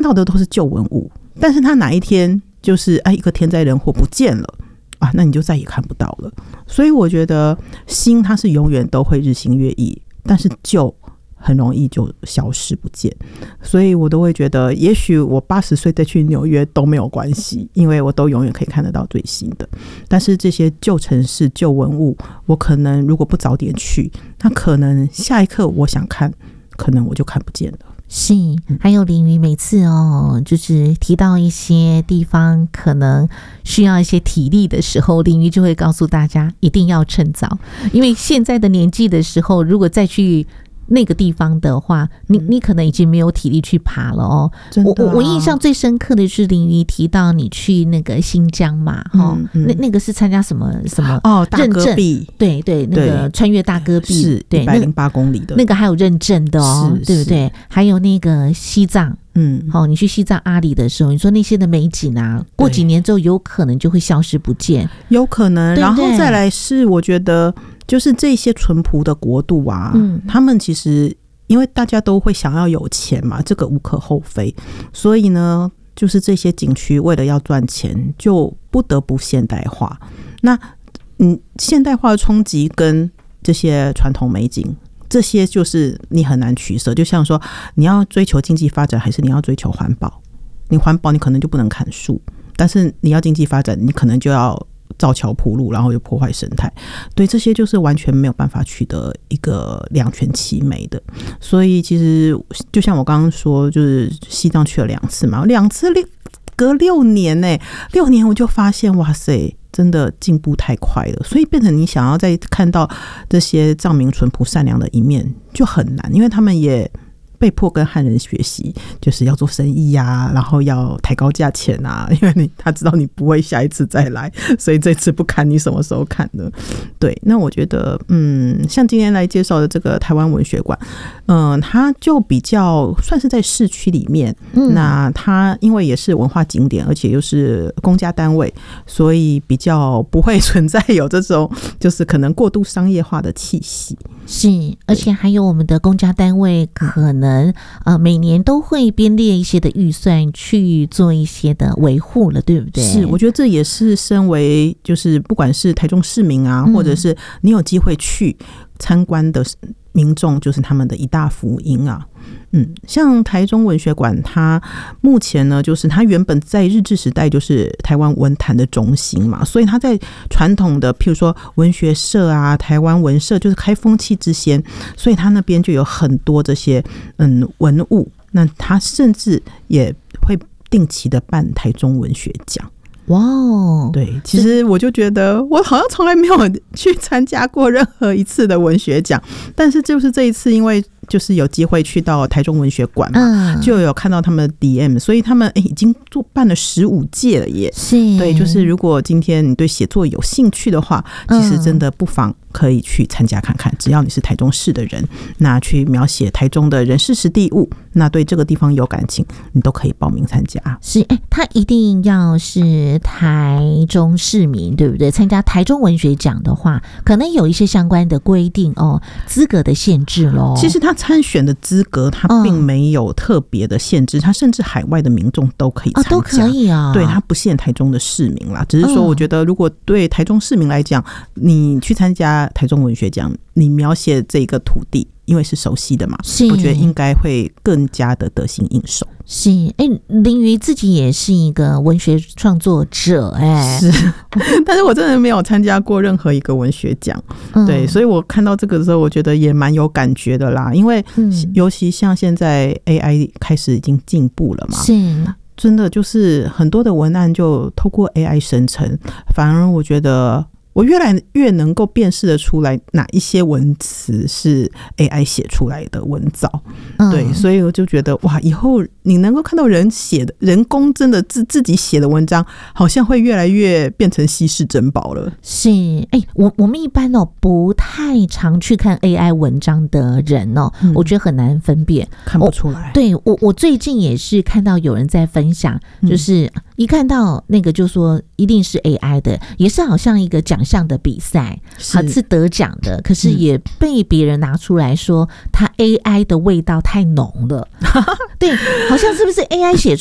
到的都是旧文物，但是它哪一天就是一个天灾人祸不见了啊，那你就再也看不到了。所以我觉得新它是永远都会日新月异，但是旧很容易就消失不见。所以我都会觉得也许我80岁再去纽约都没有关系，因为我都永远可以看得到最新的。但是这些旧城市旧文物，我可能如果不早点去，那可能下一刻我想看，可能我就看不见了。 是，还有凌云每次就是提到一些地方可能需要一些体力的时候，凌云就会告诉大家一定要趁早，因为现在的年纪的时候，如果再去那个地方的话，你可能已经没有体力去爬了哦。 真的啊， 我印象最深刻的是凌云提到你去那个新疆嘛，那个是参加什么大戈壁， 对，那个穿越大戈壁是对 108公里的， 那个还有认证的哦，对不对？还有那个西藏。你去西藏阿里的时候，你说那些的美景啊，过几年之后有可能就会消失不见， 有可能。然后再来是我觉得就是这些淳朴的国度啊，他们其实因为大家都会想要有钱嘛，这个无可厚非，所以呢就是这些景区为了要赚钱就不得不现代化。那现代化的冲击跟这些传统美景，这些就是你很难取舍。就像说你要追求经济发展还是你要追求环保，你环保你可能就不能砍树，但是你要经济发展你可能就要造桥铺路，然后又破坏生态。对，这些就是完全没有办法取得一个两全其美的。所以其实就像我刚刚说，就是西藏去了2次嘛，2次隔6年呢，6年我就发现哇塞，真的进步太快了，所以变成你想要再看到这些藏民淳朴善良的一面就很难，因为他们也被迫跟汉人学习，就是要做生意啊，然后要抬高价钱啊，因为他知道你不会下一次再来，所以这次不看你什么时候看呢？对，那我觉得像今天来介绍的这个台湾文学馆，它就比较算是在市区里面，那它因为也是文化景点，而且又是公家单位，所以比较不会存在有这种就是可能过度商业化的气息。 是，而且还有我们的公家单位可能每年都会编列一些的预算去做一些的维护了，对不对？ 是，我觉得这也是身为就是不管是台中市民啊，或者是你有机会去参观的民众，就是他们的一大福音啊。像台中文学馆，它目前呢，就是它原本在日治时代就是台湾文坛的中心嘛，所以它在传统的譬如说文学社啊、台湾文社，就是开风气之先，所以它那边就有很多这些文物。那它甚至也会定期的办台中文学奖。 哇哦， 对，其实我就觉得我好像从来没有去参加过任何一次的文学奖，但是就是这一次，因为就是有机会去到台中文学馆嘛，就有看到他们的 DM， 所以他们已经办了15届了耶。 是， 对，就是如果今天你对写作有兴趣的话，其实真的不妨可以去参加看看，只要你是台中市的人，那去描写台中的人事时地物，那对这个地方有感情，你都可以报名参加。 是，他一定要是台中市民，对不对？参加台中文学奖的话，可能有一些相关的规定哦，资格的限制咯。 其实他参选的资格，他并没有特别的限制，他甚至海外的民众都可以参加， 都可以啊。 对，他不限台中的市民啦，只是说我觉得如果对台中市民来讲，你去参加台中文学奖，你描写这个土地，因为是熟悉的嘛，我觉得应该会更加的得心应手。 是，凌云自己也是一个文学创作者， 是，但是我真的没有参加过任何一个文学奖，对，所以我看到这个的时候，我觉得也蛮有感觉的啦，因为尤其像现在 AI 开始已经进步了嘛， 是。 真的就是很多的文案就透过 AI 生成，反而我觉得我越来越能够辨识得出来哪一些文词是 AI 写出来的文藻，对，所以我就觉得哇，以后你能够看到人写的人工真的自己写的文章，好像会越来越变成稀世珍宝了。 是，我们一般不太常去看 AI 文章的人我觉得很难分辨， 看不出来。 对，我最近也是看到有人在分享，就是一看到那个就说一定是 AI 的，也是好像一个奖项的比赛，是得奖的，可是也被别人拿出来说它 AI 的味道太浓了。对，好像是不是 AI 写